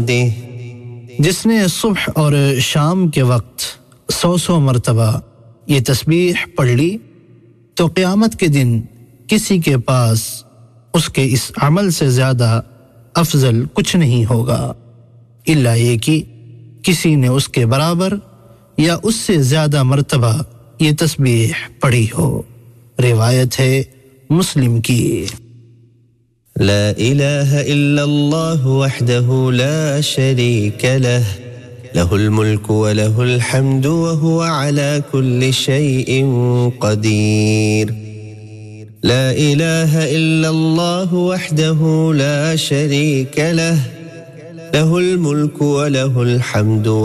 बिहम्दिह जिसने सुबह और शाम के वक्त 100 मरतबा ये तस्बीह पढ़ ली तो क़यामत के दिन किसी के पास उसके इस अमल से ज़्यादा अफजल कुछ नहीं होगा, इल्ला ये कि किसी ने उसके बराबर या उससे ज़्यादा मरतबा ये तस्बीह पढ़ी हो। रिवायत है मुस्लिम की। ला इलाहा इल्लल्लाह वहदहु ला शरीका लह लहुल मुल्कु व लहुल हम्दु व हुवा अला कुल्लि शैइन क़दीर। ला इलाहा इल्लल्लाह वहदहु ला शरीका लह लहुल मुल्कु व लहुल हम्दु